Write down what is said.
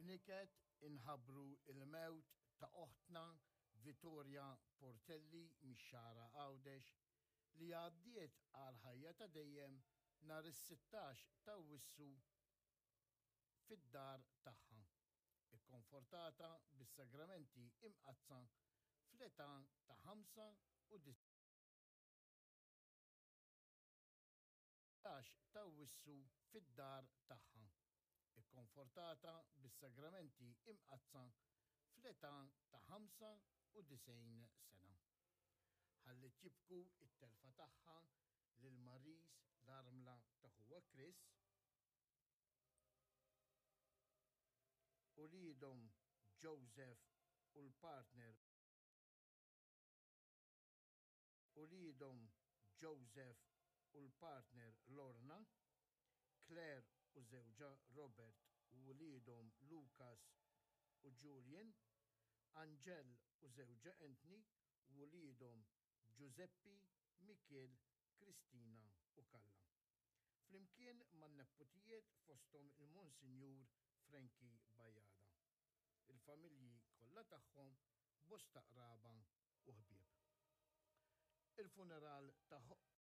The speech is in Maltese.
bniket inħabru il-mewt ta' oħtna Vittoria Portelli mix-xara Għawdex li għaddiet għal ħajja ta' dejjem nhar is-16 ta' Awwissu fid-dar tagħha, ikkonfortata bis-sagramenti imqazza fl-età ta' 95 ta' Awwissu fid-dar tagħha, ikkonfortata bis-sagramenti imqazza fl-età ta' 95 sena. Ħallit jibku it-telfa tagħha lil Maris l-armla ta' ħuwa Kris u lidhom Joseph u l-partner Lorna, Claire u żewġha Robert u lidhom Lucas u Julian, Angel u żewġha Anthony u lidhom Giuseppe, Mikel, Kristina u Kalla. Flimkien man-nepputijiet fosthom il-Monsinjur Frankie Bajada. Il-familji kollha tagħhom bosta qraba u ħbieb. Il-funeral ta'